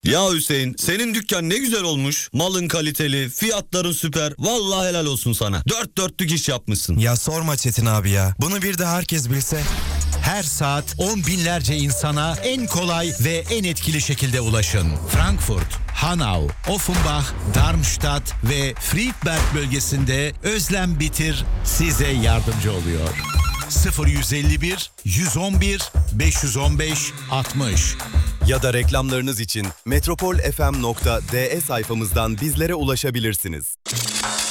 Ya Hüseyin, senin dükkan ne güzel olmuş. Malın kaliteli, fiyatların süper. Vallahi helal olsun sana. Dört dörtlük iş yapmışsın. Ya sorma Çetin abi ya. Bunu bir de herkes bilse. Her saat on binlerce insana en kolay ve en etkili şekilde ulaşın. Frankfurt, Hanau, Offenbach, Darmstadt ve Friedberg bölgesinde Özlem Bitir size yardımcı oluyor. 0151 111 515 60 Ya da reklamlarınız için metropolfm.de sayfamızdan bizlere ulaşabilirsiniz.